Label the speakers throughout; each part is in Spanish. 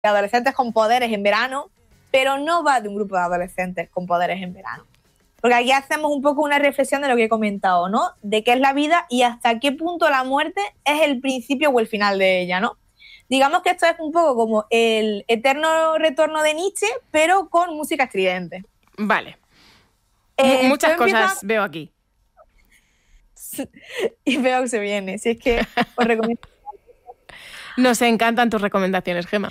Speaker 1: adolescentes con poderes en verano, pero no va de un grupo de adolescentes con poderes en verano. Porque aquí hacemos un poco una reflexión de lo que he comentado, ¿no? De qué es la vida y hasta qué punto la muerte es el principio o el final de ella, ¿no? Digamos que esto es un poco como el eterno retorno de Nietzsche, pero con música estridente.
Speaker 2: Vale. Muchas cosas veo aquí.
Speaker 1: Y veo que se viene. Si es que os recomiendo.
Speaker 2: Nos encantan tus recomendaciones, Gemma.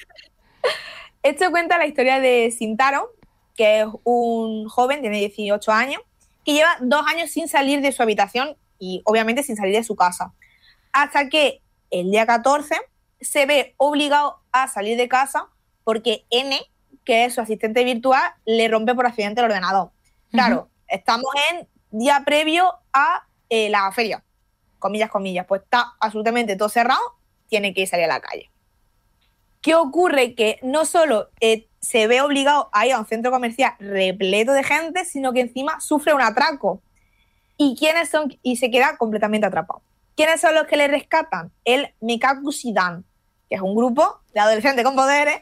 Speaker 1: Esto cuenta la historia de Shintaro, que es un joven, tiene 18 años, que lleva 2 años sin salir de su habitación y obviamente sin salir de su casa. Hasta que el día 14 se ve obligado a salir de casa porque N, que es su asistente virtual, le rompe por accidente el ordenador. Claro, estamos en día previo a la feria, comillas, pues está absolutamente todo cerrado, tiene que salir a la calle. ¿Qué ocurre? Que no solo se ve obligado a ir a un centro comercial repleto de gente, sino que encima sufre un atraco. ¿Y quiénes son? Y se queda completamente atrapado. ¿Quiénes son los que le rescatan? El Mekaku-shidan, que es un grupo de adolescentes con poderes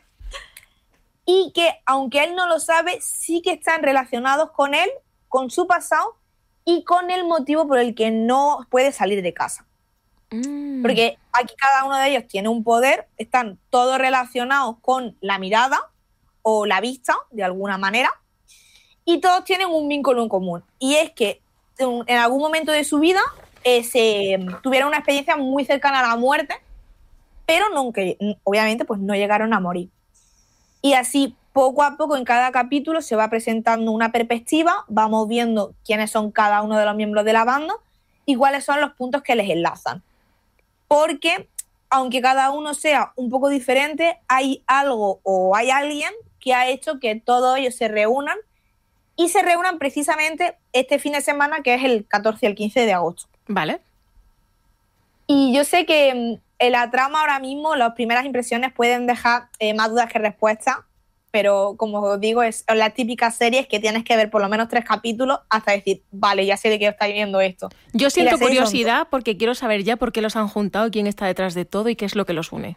Speaker 1: y que, aunque él no lo sabe, sí que están relacionados con él, con su pasado y con el motivo por el que no puede salir de casa. Porque aquí cada uno de ellos tiene un poder, están todos relacionados con la mirada o la vista, de alguna manera, y todos tienen un vínculo en común. Y es que en algún momento de su vida tuvieron una experiencia muy cercana a la muerte, pero nunca, obviamente pues no llegaron a morir. Y así, poco a poco, en cada capítulo se va presentando una perspectiva, vamos viendo quiénes son cada uno de los miembros de la banda y cuáles son los puntos que les enlazan. Porque, aunque cada uno sea un poco diferente, hay algo o hay alguien que ha hecho que todos ellos se reúnan y se reúnan precisamente este fin de semana, que es el 14 y el 15 de agosto.
Speaker 2: Vale.
Speaker 1: Y yo sé que en la trama ahora mismo las primeras impresiones pueden dejar más dudas que respuestas, pero como os digo, es la típica serie que tienes que ver por lo menos 3 capítulos hasta decir, vale, ya sé de qué estáis viendo esto.
Speaker 2: Yo siento curiosidad porque quiero saber ya por qué los han juntado, quién está detrás de todo y qué es lo que los une.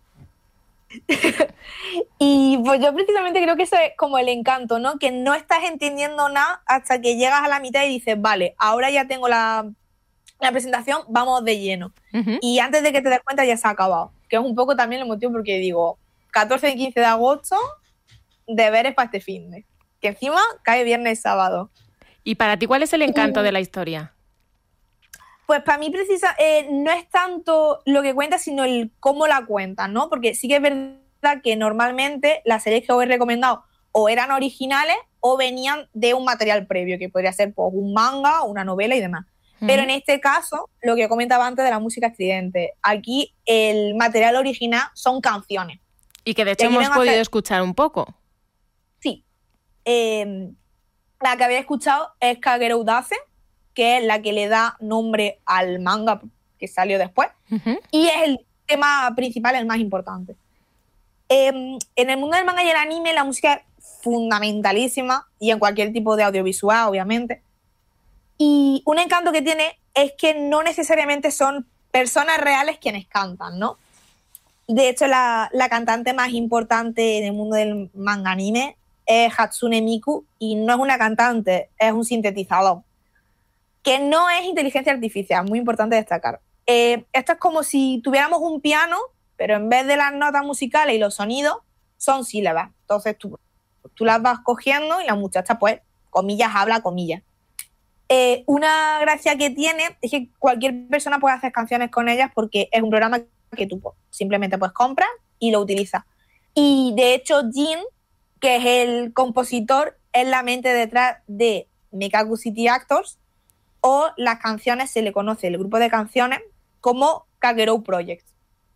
Speaker 1: Y pues yo precisamente creo que eso es como el encanto, ¿no? Que no estás entendiendo nada hasta que llegas a la mitad y dices, vale, ahora ya tengo la presentación, vamos de lleno. Y antes de que te des cuenta ya se ha acabado. Que es un poco también el motivo porque digo, 14 y 15 de agosto, deberes para este finde. Que encima cae viernes y sábado.
Speaker 2: ¿Y para ti cuál es el encanto de la historia?
Speaker 1: Pues para mí no es tanto lo que cuenta, sino el cómo la cuentan, ¿no? Porque sí que es verdad que normalmente las series que os he recomendado o eran originales o venían de un material previo, que podría ser pues, un manga, una novela y demás. Pero en este caso, lo que comentaba antes de la música estridente, aquí el material original son canciones.
Speaker 2: Y que de hecho hemos podido escuchar un poco.
Speaker 1: Sí. La que había escuchado es Kagero Udase, que es la que le da nombre al manga que salió después. Y es el tema principal, el más importante. En el mundo del manga y el anime, la música es fundamentalísima, y en cualquier tipo de audiovisual, obviamente. Y un encanto que tiene es que no necesariamente son personas reales quienes cantan, ¿no? De hecho, la cantante más importante en el mundo del manga anime es Hatsune Miku, y no es una cantante, es un sintetizador, que no es inteligencia artificial, muy importante destacar. Esto es como si tuviéramos un piano, pero en vez de las notas musicales y los sonidos, son sílabas. Entonces tú las vas cogiendo y la muchacha, pues, comillas, habla, comillas. Una gracia que tiene es que cualquier persona puede hacer canciones con ellas porque es un programa que tú simplemente puedes comprar y lo utilizas. Y de hecho Jin, que es el compositor, es la mente detrás de Mekaku City Actors, o las canciones se le conoce, el grupo de canciones, como Kagero Project.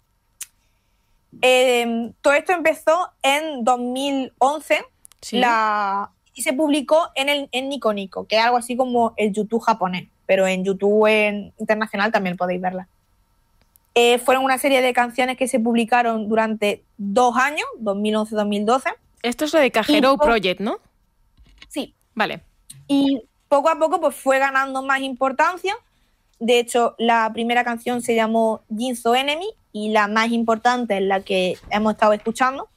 Speaker 1: Todo esto empezó en 2011,
Speaker 2: ¿sí?
Speaker 1: Y se publicó en Nico Nico, que es algo así como el YouTube japonés, pero en YouTube internacional también podéis verla. Fueron una serie de canciones que se publicaron durante 2 años, 2011-2012.
Speaker 2: Esto es lo de Kagero Project, ¿no?
Speaker 1: Sí.
Speaker 2: Vale.
Speaker 1: Y poco a poco pues, fue ganando más importancia. De hecho, la primera canción se llamó Jinso Enemy y la más importante es la que hemos estado escuchando,